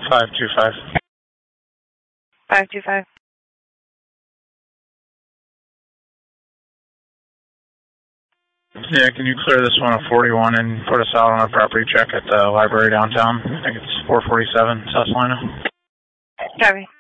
525. 525. Yeah, can you clear this one at 41 and put us out on a property check at the library downtown? I think it's 447 South Salina. Copy.